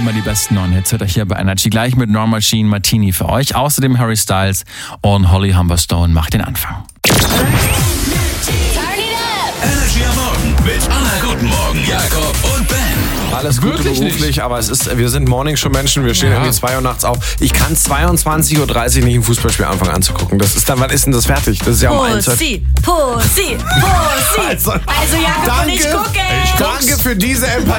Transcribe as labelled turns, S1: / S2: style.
S1: immer die besten neuen Hits. Hört euch hier bei Energy gleich mit Norma Machine Martini für euch. Außerdem Harry Styles und Holly Humberstone macht den Anfang.
S2: Energy am Morgen mit Anna Guten Morgen, Jakob und Ben.
S3: Alles Gute
S1: Wirklich
S3: beruflich,
S1: nicht.
S3: aber wir sind Morningshow-Menschen, wir stehen irgendwie 2 Uhr nachts auf. Ich kann 22.30 Uhr nicht ein Fußballspiel anfangen anzugucken. Das ist dann, wann ist denn das fertig? Das ist ja um 1 Uhr.
S4: Pussy.
S3: Also,
S4: Also Jakob und ich gucken.
S3: Danke für diese Empathie.